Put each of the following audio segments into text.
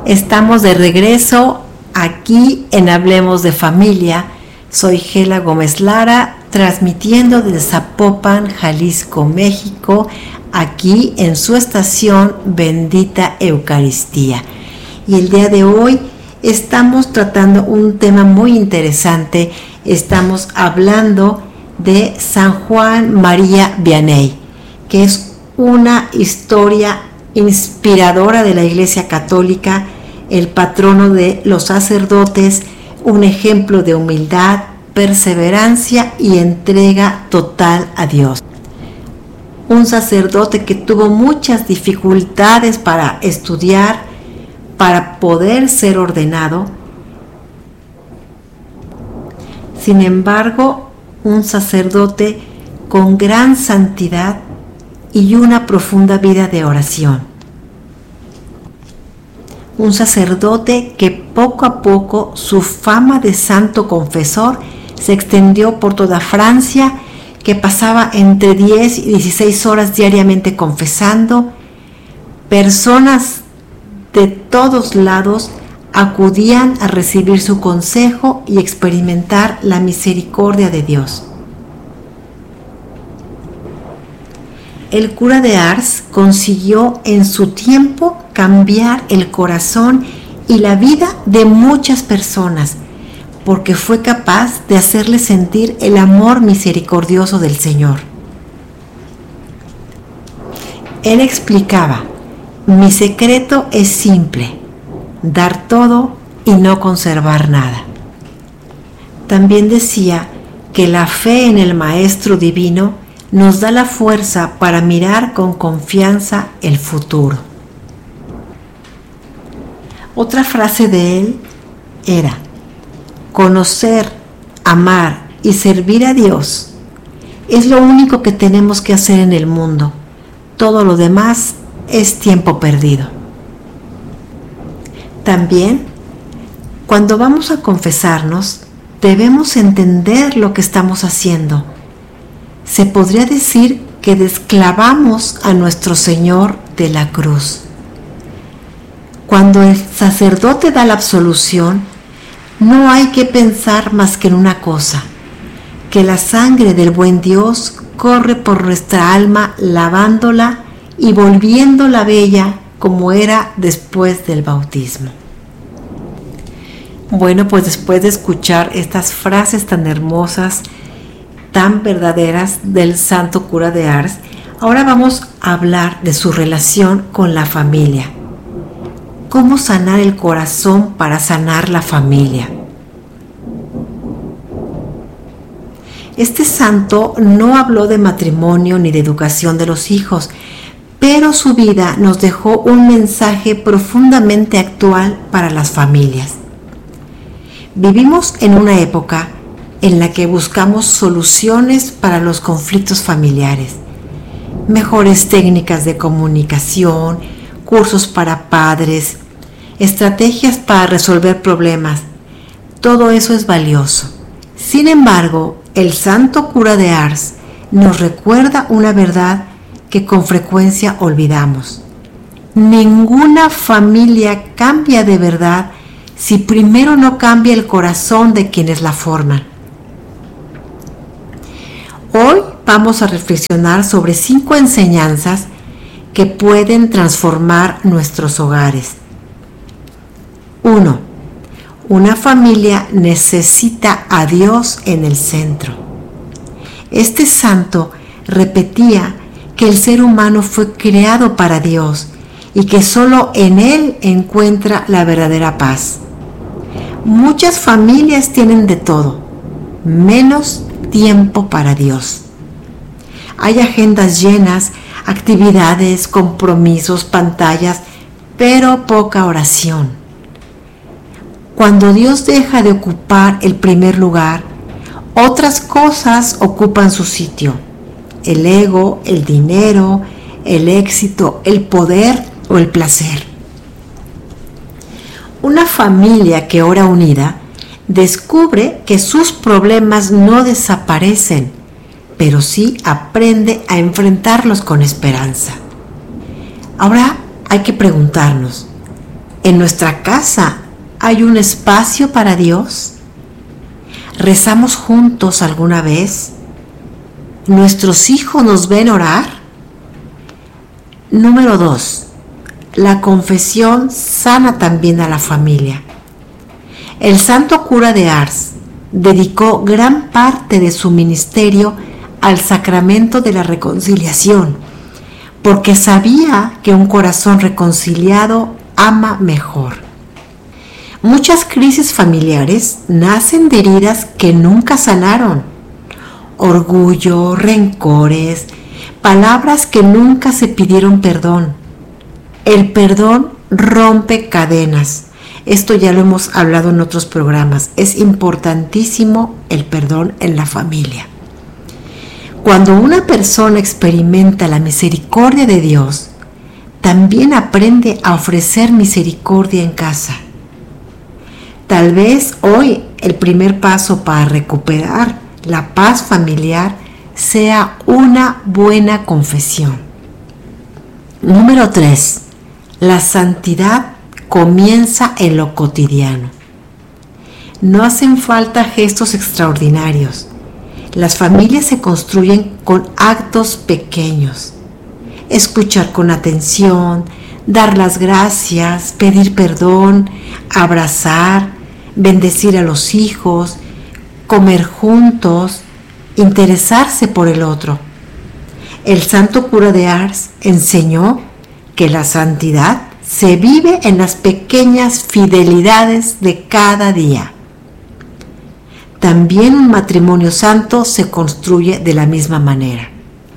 Estamos de regreso aquí en Hablemos de Familia. Soy Gela Gómez Lara, transmitiendo desde Zapopan, Jalisco, México, aquí en su estación Bendita Eucaristía. Y el día de hoy estamos tratando un tema muy interesante. Estamos hablando de San Juan María Vianney, que es una historia inspiradora de la Iglesia Católica, el patrono de los sacerdotes, un ejemplo de humildad, perseverancia y entrega total a Dios. Un sacerdote que tuvo muchas dificultades para estudiar, para poder ser ordenado. Sin embargo, un sacerdote con gran santidad y una profunda vida de oración. Un sacerdote que poco a poco su fama de santo confesor se extendió por toda Francia, que pasaba entre 10 y 16 horas diariamente confesando. Personas de todos lados acudían a recibir su consejo y experimentar la misericordia de Dios. El cura de Ars consiguió en su tiempo cambiar el corazón y la vida de muchas personas, porque fue capaz de hacerles sentir el amor misericordioso del Señor. Él explicaba: mi secreto es simple, dar todo y no conservar nada. También decía que la fe en el Maestro Divino nos da la fuerza para mirar con confianza el futuro. Otra frase de él era: conocer, amar y servir a Dios es lo único que tenemos que hacer en el mundo. Todo lo demás es tiempo perdido. También, cuando vamos a confesarnos, debemos entender lo que estamos haciendo. Se podría decir que desclavamos a nuestro Señor de la cruz. Cuando el sacerdote da la absolución, no hay que pensar más que en una cosa: que la sangre del buen Dios corre por nuestra alma, lavándola y volviéndola bella como era después del bautismo. Bueno, pues después de escuchar estas frases tan hermosas, tan verdaderas del santo cura de Ars, ahora vamos a hablar de su relación con la familia. ¿Cómo sanar el corazón para sanar la familia? Este santo no habló de matrimonio ni de educación de los hijos, pero su vida nos dejó un mensaje profundamente actual para las familias. Vivimos en una época en la que buscamos soluciones para los conflictos familiares, mejores técnicas de comunicación, cursos para padres, estrategias para resolver problemas. Todo eso es valioso. Sin embargo, el santo cura de Ars nos recuerda una verdad que con frecuencia olvidamos. Ninguna familia cambia de verdad si primero no cambia el corazón de quienes la forman. Hoy vamos a reflexionar sobre 5 enseñanzas que pueden transformar nuestros hogares. 1. Una familia necesita a Dios en el centro. Este santo repetía que el ser humano fue creado para Dios y que solo en Él encuentra la verdadera paz. Muchas familias tienen de todo, menos tiempo para Dios. Hay agendas llenas, actividades, compromisos, pantallas, pero poca oración. Cuando Dios deja de ocupar el primer lugar, otras cosas ocupan su sitio: el ego, el dinero, el éxito, el poder o el placer. Una familia que ora unida descubre que sus problemas no desaparecen, pero sí aprende a enfrentarlos con esperanza. Ahora hay que preguntarnos: ¿En nuestra casa hay un espacio para Dios? ¿Rezamos juntos alguna vez? ¿Nuestros hijos nos ven orar? Número 2. La confesión sana también a la familia. El santo cura de Ars dedicó gran parte de su ministerio al sacramento de la reconciliación, porque sabía que un corazón reconciliado ama mejor. Muchas crisis familiares nacen de heridas que nunca sanaron. Orgullo, rencores, palabras que nunca se pidieron perdón. El perdón rompe cadenas. Esto ya lo hemos hablado en otros programas. Es importantísimo el perdón en la familia. Cuando una persona experimenta la misericordia de Dios, también aprende a ofrecer misericordia en casa. Tal vez hoy el primer paso para recuperar la paz familiar sea una buena confesión. Número 3. La santidad comienza en lo cotidiano. No hacen falta gestos extraordinarios. Las familias se construyen con actos pequeños. Escuchar con atención, dar las gracias, pedir perdón, abrazar, bendecir a los hijos, comer juntos, interesarse por el otro. El santo cura de Ars enseñó que la santidad se vive en las pequeñas fidelidades de cada día. También un matrimonio santo se construye de la misma manera.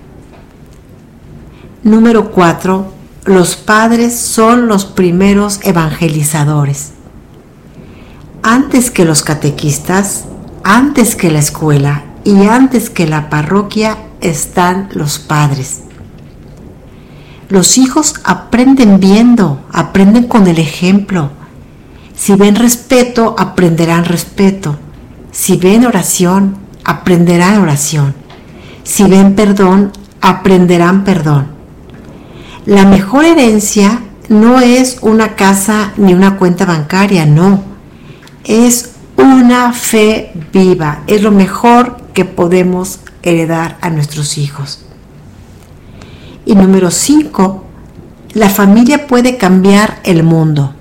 Número 4. Los padres son los primeros evangelizadores. Antes que los catequistas, antes que la escuela y antes que la parroquia están los padres. Los hijos aprenden viendo, aprenden con el ejemplo. Si ven respeto, aprenderán respeto. Si ven oración, aprenderán oración. Si ven perdón, aprenderán perdón. La mejor herencia no es una casa ni una cuenta bancaria, no. Es una fe viva. Es lo mejor que podemos heredar a nuestros hijos. Y número 5, la familia puede cambiar el mundo.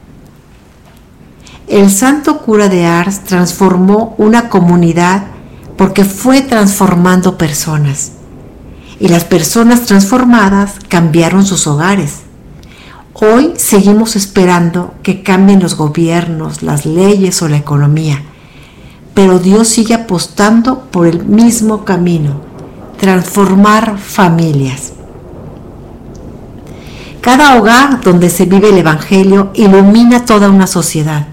El santo cura de Ars transformó una comunidad porque fue transformando personas. Y las personas transformadas cambiaron sus hogares. Hoy seguimos esperando que cambien los gobiernos, las leyes o la economía. Pero Dios sigue apostando por el mismo camino, transformar familias. Cada hogar donde se vive el Evangelio ilumina toda una sociedad.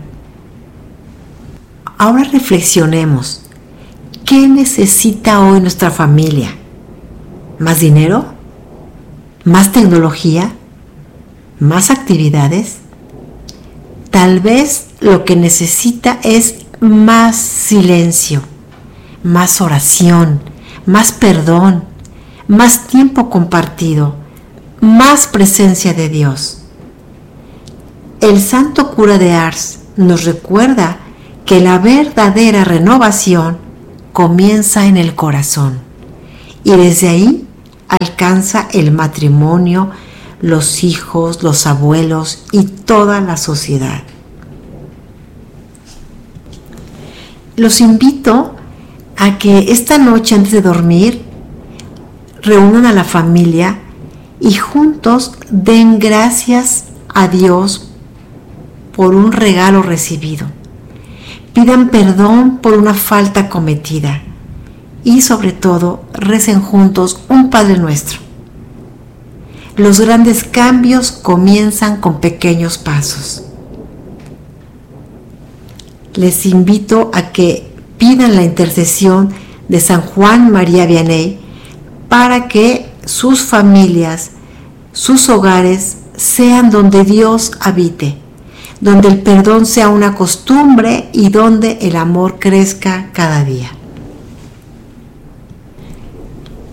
Ahora reflexionemos. ¿Qué necesita hoy nuestra familia? ¿Más dinero? ¿Más tecnología? ¿Más actividades? Tal vez lo que necesita es más silencio, más oración, más perdón, más tiempo compartido, más presencia de Dios. El santo cura de Ars nos recuerda que la verdadera renovación comienza en el corazón y desde ahí alcanza el matrimonio, los hijos, los abuelos y toda la sociedad. Los invito a que esta noche antes de dormir reúnan a la familia y juntos den gracias a Dios por un regalo recibido. Pidan perdón por una falta cometida y sobre todo recen juntos un Padre Nuestro. Los grandes cambios comienzan con pequeños pasos. Les invito a que pidan la intercesión de San Juan María Vianney para que sus familias, sus hogares sean donde Dios habite, donde el perdón sea una costumbre y donde el amor crezca cada día.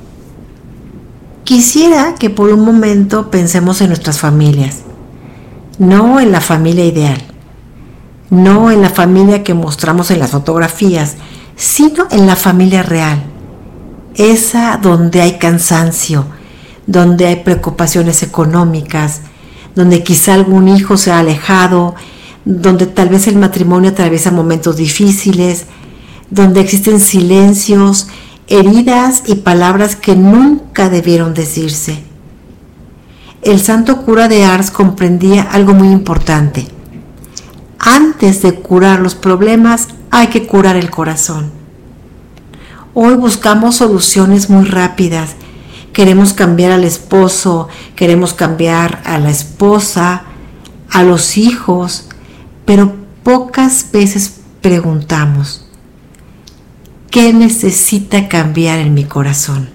Quisiera que por un momento pensemos en nuestras familias. no en la familia ideal, no en la familia que mostramos en las fotografías, sino en la familia real, esa donde hay cansancio, donde hay preocupaciones económicas, donde quizá algún hijo se ha alejado, donde tal vez el matrimonio atraviesa momentos difíciles, donde existen silencios, heridas y palabras que nunca debieron decirse. El santo cura de Ars comprendía algo muy importante. Antes de curar los problemas, hay que curar el corazón. Hoy buscamos soluciones muy rápidas. Queremos cambiar al esposo, queremos cambiar a la esposa, a los hijos, pero pocas veces preguntamos, ¿qué necesita cambiar en mi corazón?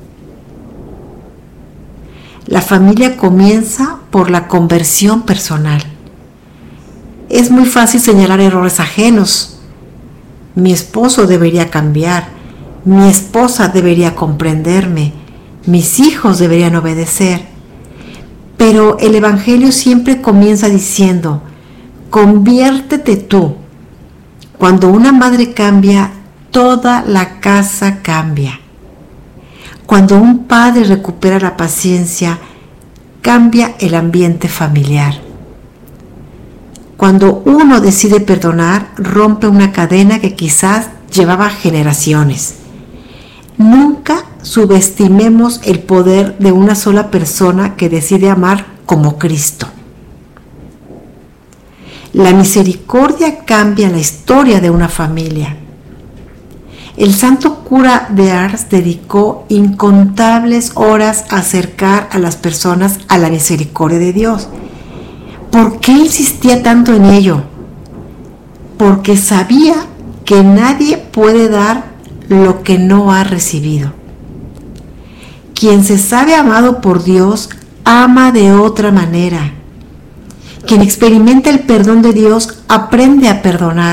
La familia comienza por la conversión personal. Es muy fácil señalar errores ajenos. Mi esposo debería cambiar, mi esposa debería comprenderme, mis hijos deberían obedecer. Pero el Evangelio siempre comienza diciendo, conviértete tú. Cuando una madre cambia, toda la casa cambia. Cuando un padre recupera la paciencia, cambia el ambiente familiar. Cuando uno decide perdonar, rompe una cadena que quizás llevaba generaciones. Nunca subestimemos el poder de una sola persona que decide amar como Cristo. La misericordia cambia la historia de una familia. El santo cura de Ars dedicó incontables horas a acercar a las personas a la misericordia de Dios. ¿Por qué insistía tanto en ello? Porque sabía que nadie puede dar lo que no ha recibido. Quien se sabe amado por Dios, ama de otra manera. Quien experimenta el perdón de Dios, aprende a perdonar.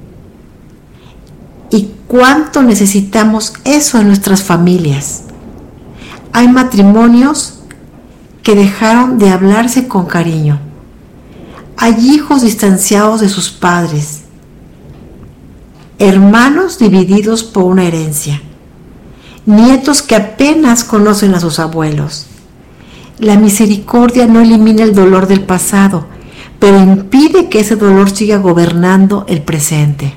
¿Y cuánto necesitamos eso en nuestras familias? Hay matrimonios que dejaron de hablarse con cariño. Hay hijos distanciados de sus padres, hermanos divididos por una herencia, nietos que apenas conocen a sus abuelos. La misericordia no elimina el dolor del pasado, pero impide que ese dolor siga gobernando el presente.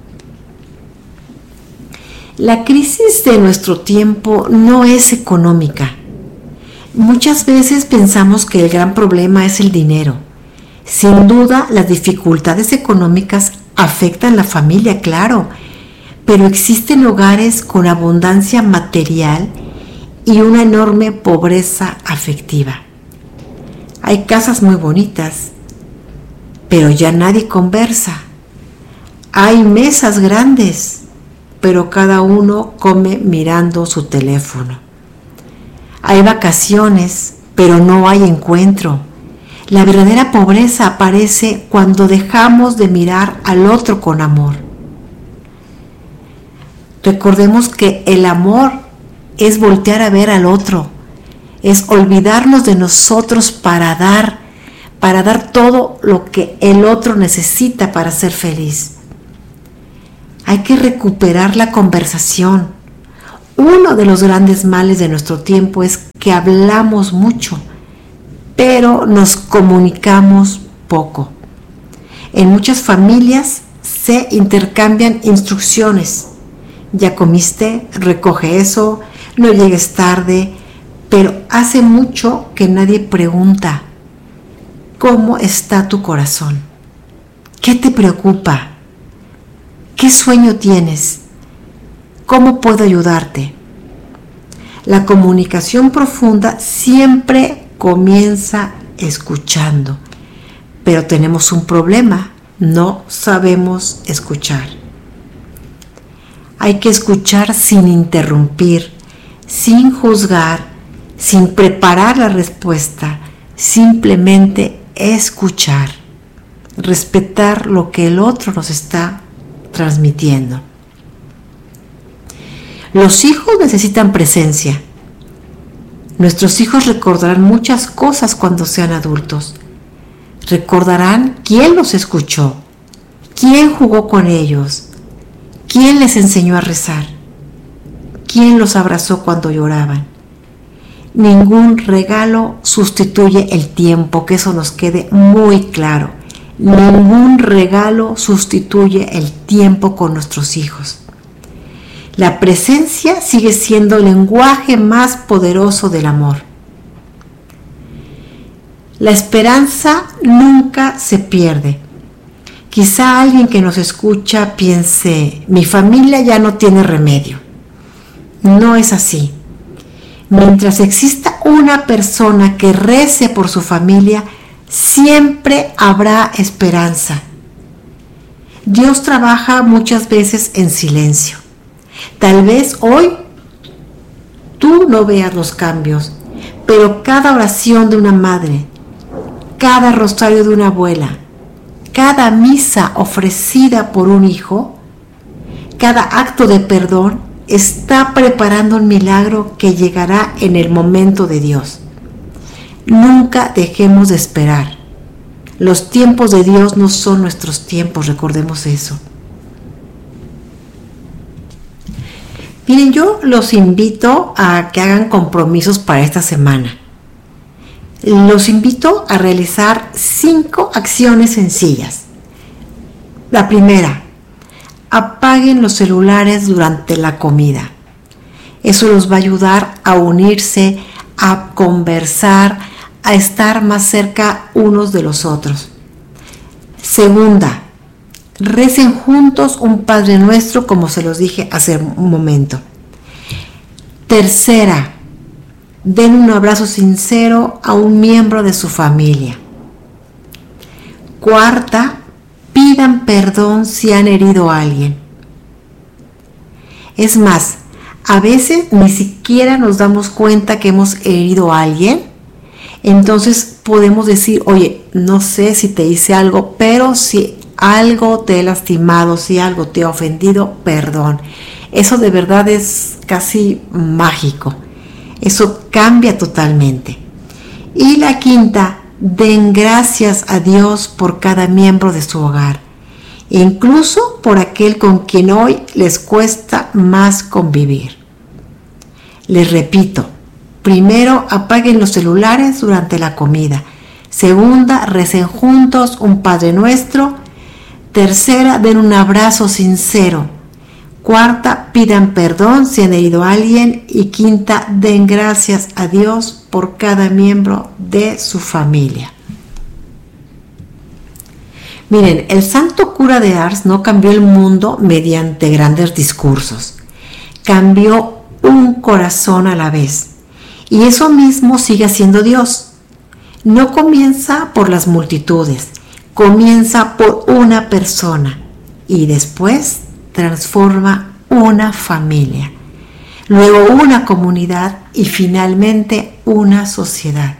La crisis de nuestro tiempo no es económica. Muchas veces pensamos que el gran problema es el dinero. Sin duda, las dificultades económicas afectan la familia, claro, pero existen hogares con abundancia material y una enorme pobreza afectiva. Hay casas muy bonitas, pero ya nadie conversa. Hay mesas grandes, pero cada uno come mirando su teléfono. Hay vacaciones, pero no hay encuentro. La verdadera pobreza aparece cuando dejamos de mirar al otro con amor. Recordemos que el amor es voltear a ver al otro, es olvidarnos de nosotros para dar todo lo que el otro necesita para ser feliz. Hay que recuperar la conversación. Uno de los grandes males de nuestro tiempo es que hablamos mucho, pero nos comunicamos poco. En muchas familias se intercambian instrucciones. Ya comiste, recoge eso, no llegues tarde, pero hace mucho que nadie pregunta, ¿cómo está tu corazón? ¿Qué te preocupa? ¿Qué sueño tienes? ¿Cómo puedo ayudarte? La comunicación profunda siempre comienza escuchando, pero tenemos un problema, no sabemos escuchar. Hay que escuchar sin interrumpir, sin juzgar, sin preparar la respuesta, simplemente escuchar, respetar lo que el otro nos está transmitiendo. Los hijos necesitan presencia. Nuestros hijos recordarán muchas cosas cuando sean adultos. Recordarán quién los escuchó, quién jugó con ellos, quién les enseñó a rezar, quién los abrazó cuando lloraban. Ningún regalo sustituye el tiempo, que eso nos quede muy claro. Ningún regalo sustituye el tiempo con nuestros hijos. La presencia sigue siendo el lenguaje más poderoso del amor. La esperanza nunca se pierde. Quizá alguien que nos escucha piense, mi familia ya no tiene remedio. No es así. Mientras exista una persona que rece por su familia, siempre habrá esperanza. Dios trabaja muchas veces en silencio. Tal vez hoy tú no veas los cambios, pero cada oración de una madre, cada rosario de una abuela, cada misa ofrecida por un hijo, cada acto de perdón está preparando un milagro que llegará en el momento de Dios. Nunca dejemos de esperar. Los tiempos de Dios no son nuestros tiempos, recordemos eso. Miren, yo los invito a que hagan compromisos para esta semana. Los invito a realizar 5 acciones sencillas. La primera, apaguen los celulares durante la comida. Eso los va a ayudar a unirse, a conversar, a estar más cerca unos de los otros. Segunda, recen juntos un Padre Nuestro, como se los dije hace un momento. Tercera, den un abrazo sincero a un miembro de su familia. Cuarta, pidan perdón si han herido a alguien. Es más, a veces ni siquiera nos damos cuenta que hemos herido a alguien. Entonces podemos decir, oye, no sé si te hice algo, pero si algo te he lastimado, si algo te ha ofendido, perdón. Eso de verdad es casi mágico. Eso cambia totalmente. Y la quinta, den gracias a Dios por cada miembro de su hogar, incluso por aquel con quien hoy les cuesta más convivir. Les repito, primero, apaguen los celulares durante la comida. Segunda, recen juntos un Padre Nuestro. Tercera, den un abrazo sincero. Cuarta, pidan perdón si han herido a alguien. Y quinta, den gracias a Dios por cada miembro de su familia. Miren, el santo cura de Ars no cambió el mundo mediante grandes discursos. Cambió un corazón a la vez. Y eso mismo sigue haciendo Dios. No comienza por las multitudes, comienza por una persona y después transforma una familia, luego una comunidad y finalmente una sociedad.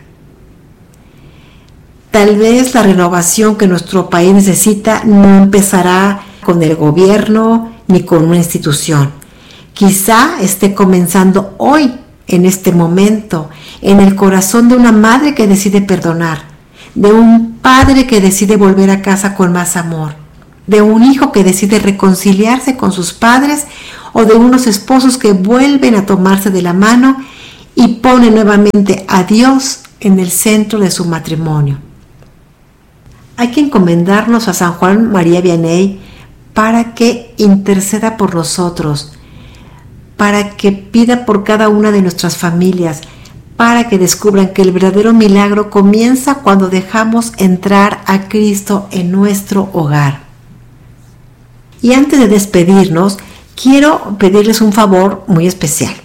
Tal vez la renovación que nuestro país necesita no empezará con el gobierno ni con una institución. Quizá esté comenzando hoy, en este momento, en el corazón de una madre que decide perdonar, de un padre que decide volver a casa con más amor, de un hijo que decide reconciliarse con sus padres o de unos esposos que vuelven a tomarse de la mano y ponen nuevamente a Dios en el centro de su matrimonio. Hay que encomendarnos a San Juan María Vianney para que interceda por nosotros, para que pida por cada una de nuestras familias, para que descubran que el verdadero milagro comienza cuando dejamos entrar a Cristo en nuestro hogar. Y antes de despedirnos, quiero pedirles un favor muy especial.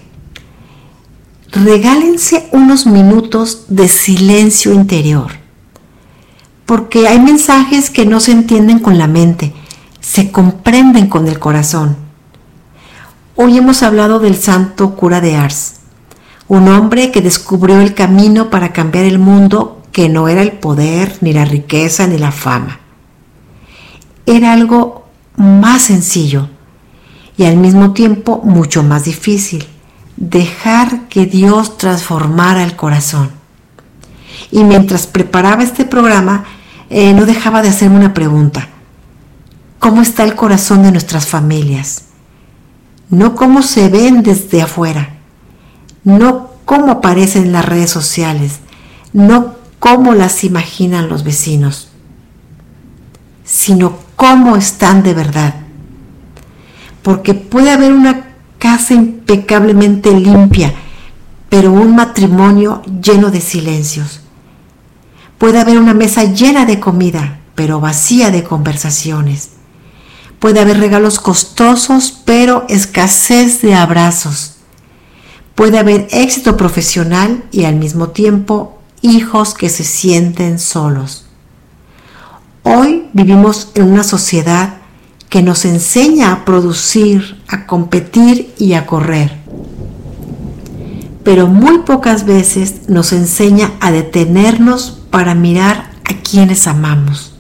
Regálense unos minutos de silencio interior, porque hay mensajes que no se entienden con la mente, se comprenden con el corazón. Hoy hemos hablado del santo cura de Ars, un hombre que descubrió el camino para cambiar el mundo, que no era el poder, ni la riqueza, ni la fama. Era algo más sencillo y al mismo tiempo mucho más difícil: dejar que Dios transformara el corazón. Y mientras preparaba este programa, no dejaba de hacerme una pregunta. ¿Cómo está el corazón de nuestras familias? No cómo se ven desde afuera, no cómo aparecen en las redes sociales, no cómo las imaginan los vecinos, sino cómo están de verdad. Porque puede haber una casa impecablemente limpia, pero un matrimonio lleno de silencios. Puede haber una mesa llena de comida, pero vacía de conversaciones. Puede haber regalos costosos, pero escasez de abrazos. Puede haber éxito profesional y al mismo tiempo hijos que se sienten solos. Hoy vivimos en una sociedad que nos enseña a producir, a competir y a correr. Pero muy pocas veces nos enseña a detenernos para mirar a quienes amamos.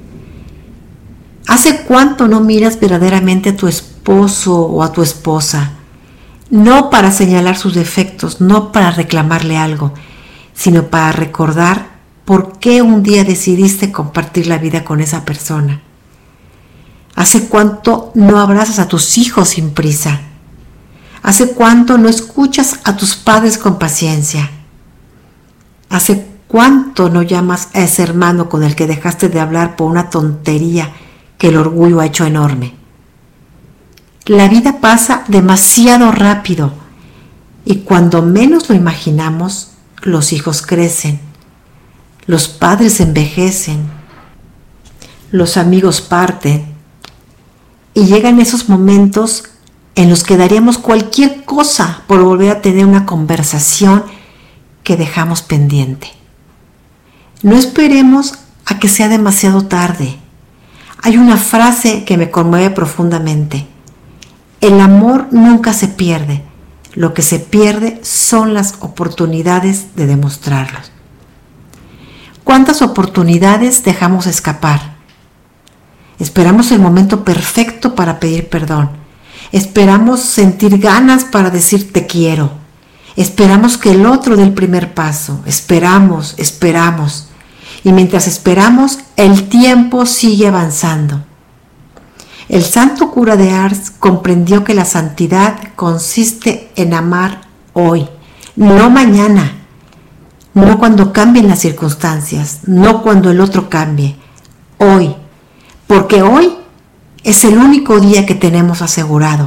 ¿Hace cuánto no miras verdaderamente a tu esposo o a tu esposa? No para señalar sus defectos, no para reclamarle algo, sino para recordar por qué un día decidiste compartir la vida con esa persona. ¿Hace cuánto no abrazas a tus hijos sin prisa? ¿Hace cuánto no escuchas a tus padres con paciencia? ¿Hace cuánto no llamas a ese hermano con el que dejaste de hablar por una tontería que el orgullo ha hecho enorme? La vida pasa demasiado rápido y cuando menos lo imaginamos, los hijos crecen, los padres envejecen, los amigos parten y llegan esos momentos en los que daríamos cualquier cosa por volver a tener una conversación que dejamos pendiente. No esperemos a que sea demasiado tarde. Hay una frase que me conmueve profundamente. El amor nunca se pierde. Lo que se pierde son las oportunidades de demostrarlo. ¿Cuántas oportunidades dejamos escapar? Esperamos el momento perfecto para pedir perdón. Esperamos sentir ganas para decir te quiero. Esperamos que el otro dé el primer paso. Esperamos. Y mientras esperamos, el tiempo sigue avanzando. El santo cura de Ars comprendió que la santidad consiste en amar hoy, no mañana, no cuando cambien las circunstancias, no cuando el otro cambie, hoy, porque hoy es el único día que tenemos asegurado.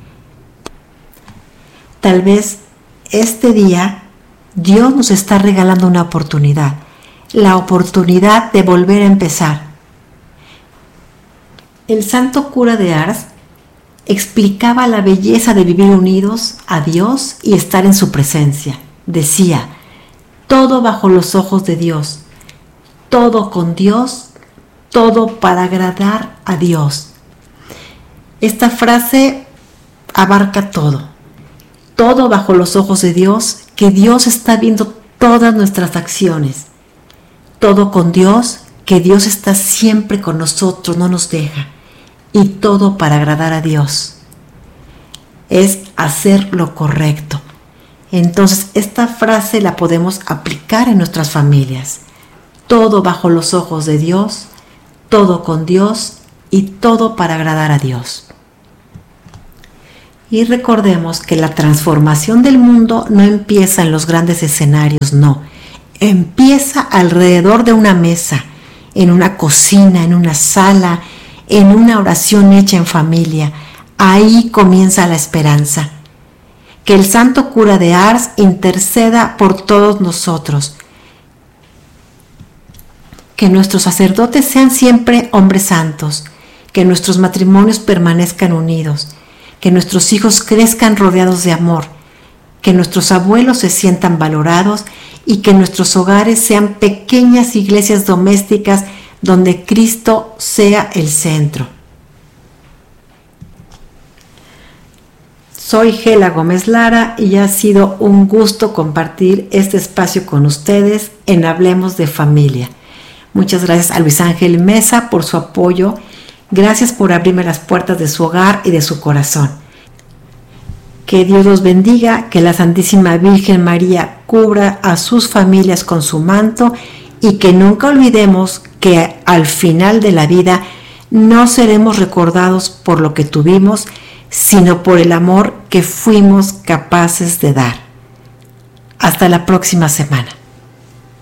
Tal vez este día Dios nos está regalando una oportunidad, la oportunidad de volver a empezar. El santo cura de Ars explicaba la belleza de vivir unidos a Dios y estar en su presencia. Decía, todo bajo los ojos de Dios, todo con Dios, todo para agradar a Dios. Esta frase abarca todo bajo los ojos de Dios, que Dios está viendo todas nuestras acciones. Todo con Dios, que Dios está siempre con nosotros, no nos deja. Y todo para agradar a Dios. Es hacer lo correcto. Entonces, esta frase la podemos aplicar en nuestras familias. Todo bajo los ojos de Dios, todo con Dios y todo para agradar a Dios. Y recordemos que la transformación del mundo no empieza en los grandes escenarios, no. Empieza alrededor de una mesa, en una cocina, en una sala, en una oración hecha en familia. Ahí comienza la esperanza. Que el santo cura de Ars interceda por todos nosotros. Que nuestros sacerdotes sean siempre hombres santos. Que nuestros matrimonios permanezcan unidos. Que nuestros hijos crezcan rodeados de amor. Que nuestros abuelos se sientan valorados y que nuestros hogares sean pequeñas iglesias domésticas donde Cristo sea el centro. Soy Gela Gómez Lara y ha sido un gusto compartir este espacio con ustedes en Hablemos de Familia. Muchas gracias a Luis Ángel Mesa por su apoyo. Gracias por abrirme las puertas de su hogar y de su corazón. Que Dios los bendiga, que la Santísima Virgen María cubra a sus familias con su manto y que nunca olvidemos que al final de la vida no seremos recordados por lo que tuvimos, sino por el amor que fuimos capaces de dar. Hasta la próxima semana.